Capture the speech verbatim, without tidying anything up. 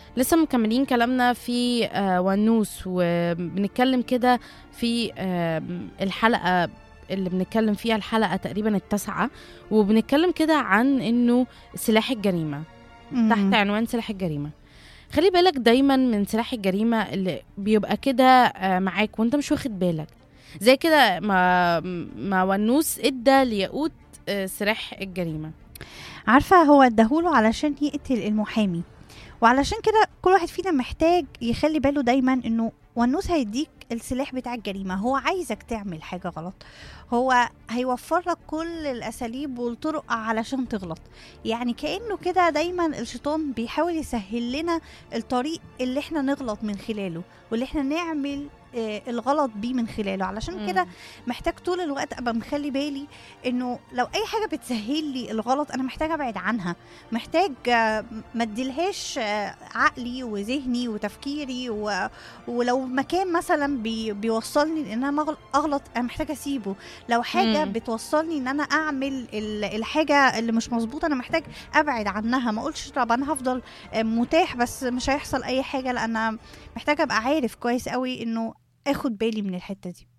لسه مكملين كلامنا في آه، ونوس، وبنتكلم كده في آه، الحلقة اللي بنتكلم فيها، الحلقة تقريبا التاسعة، وبنتكلم كده عن انه سلاح الجريمة، تحت إمم. عنوان سلاح الجريمة. خلي بالك دايما من سلاح الجريمة اللي بيبقى كده آه، معاك وانت مش واخد بالك، زي كده ما ما ونوس ادى لياقوت آه، سلاح الجريمة. عارفة هو اداهوله علشان يقتل المحامي، وعلشان كده كل واحد فينا محتاج يخلّي باله دايمًا إنه ونوس هيدّيك السلاح بتاع الجريمة، هو عايزك تعمل حاجة غلط، هو هيوفّر لك كل الأساليب والطرق علشان تغلط، يعني كإنه كده دايمًا الشيطان بيحاول يسهّل لنا الطريق اللي إحنا نغلط من خلاله، واللي إحنا نعمل آآ الغلط بيه من خلاله، علشان كده مم. محتاج طول الوقت أبقى مخلّي بالي إنه لو أي حاجة بتسهّل لي الغلط أنا محتاجة أبعد عنها، محتاج آه، ما اديلهاش آه، عقلي وذهني وتفكيري و... ولو مكان مثلا بي... بيوصلني لان انا مغل- اغلط انا محتاجه اسيبه، لو حاجه مم. بتوصلني ان انا اعمل ال- الحاجه اللي مش مظبوطه انا محتاج ابعد عنها، ما اقولش طب انا هفضل آه، متاح بس مش هيحصل اي حاجه، لان انا محتاجه ابقى عارف كويس قوي انه اخد بالي من الحته دي.